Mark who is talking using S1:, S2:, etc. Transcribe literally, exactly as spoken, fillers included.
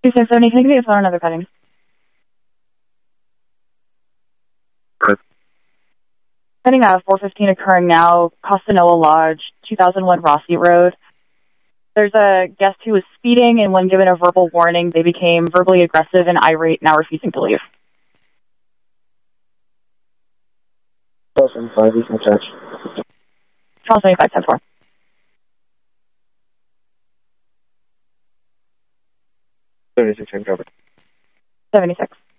S1: two six seventy, can you give me a phone or another petting?
S2: Good.
S1: Petting out four fifteen occurring now, Costanoa Lodge, two thousand one Rossi Road. There's a guest who was speeding, and when given a verbal warning, they became verbally aggressive and irate, now refusing to leave.
S2: twelve seventy-five, you can attach.
S1: twelve seventy-five, ten four.
S2: seventy-six, I'm covered.
S1: seventy-six.